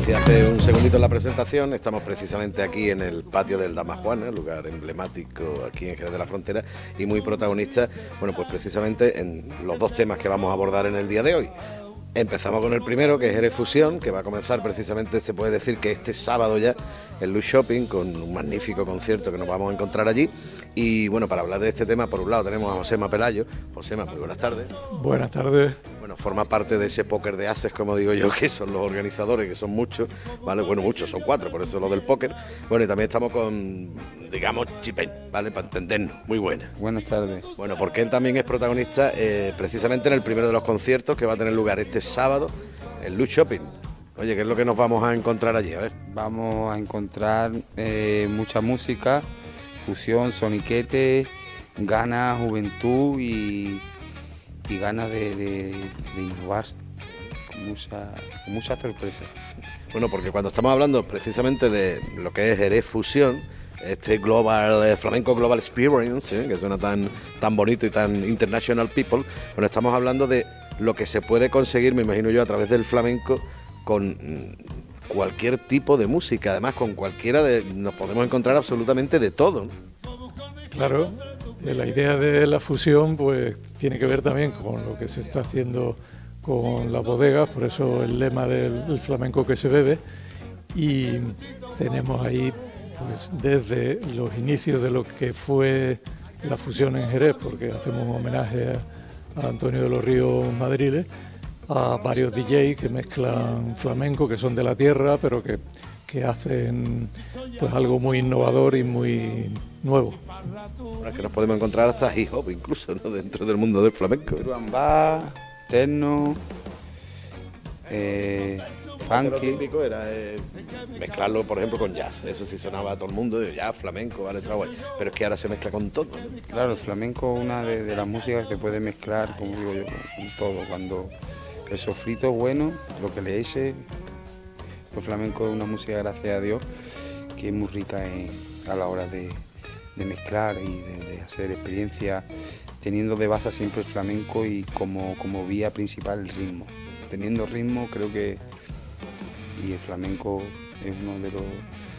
decía hace un segundito en la presentación, estamos precisamente aquí en el patio del Dama Juana, lugar emblemático aquí en Jerez de la Frontera y muy protagonista, bueno, pues precisamente en los dos temas que vamos a abordar en el día de hoy. Empezamos con el primero, que es Jerez Fusión, que va a comenzar precisamente, se puede decir que este sábado ya, en Luz Shopping, con un magnífico concierto que nos vamos a encontrar allí. Y bueno, para hablar de este tema, por un lado tenemos a Josema Pelayo. Josema, muy buenas tardes. Buenas tardes. Bueno, forma parte de ese póker de ases, como digo yo, que son los organizadores, que son muchos, ¿vale? Bueno, muchos, son 4, por eso lo del póker. Bueno, y también estamos con, digamos, Chipén, ¿vale? Para entendernos, muy buena. Buenas tardes. Bueno, porque él también es protagonista precisamente en el primero de los conciertos que va a tener lugar este sábado en Luz Shopping. Oye, ¿qué es lo que nos vamos a encontrar allí? A ver. Vamos a encontrar mucha música, fusión, soniquete, ganas, juventud y ganas de innovar, con mucha sorpresa. Bueno, porque cuando estamos hablando precisamente de lo que es Jerez Fusión, este Global Flamenco Global Experience, que suena tan bonito y tan international people, bueno, estamos hablando de lo que se puede conseguir, me imagino yo, a través del flamenco con cualquier tipo de música, además con cualquiera nos podemos encontrar absolutamente de todo, ¿no? Claro, la idea de la fusión pues tiene que ver también con lo que se está haciendo con las bodegas, por eso el lema del flamenco que se bebe, y tenemos ahí pues desde los inicios de lo que fue la fusión en Jerez, porque hacemos un homenaje a Antonio de los Ríos Madriles, a varios DJs que mezclan flamenco, que son de la tierra, pero que hacen pues algo muy innovador y muy nuevo. Ahora que nos podemos encontrar hasta hip hop incluso, ¿no? Dentro del mundo del flamenco. Rumbá, techno, Lo funky. típico era mezclarlo, por ejemplo, con jazz. Eso sí sonaba a todo el mundo, de jazz, flamenco, vale, está guay. Pero es que ahora se mezcla con todo, ¿no? Claro, el flamenco es una de las músicas que se puede mezclar, como digo yo, con todo. Cuando el sofrito es bueno, lo que le eche, el flamenco es una música, gracias a Dios, que es muy rica a la hora de mezclar y de hacer experiencias, teniendo de base siempre el flamenco y como vía principal el ritmo. Teniendo ritmo, creo que y el flamenco es uno de los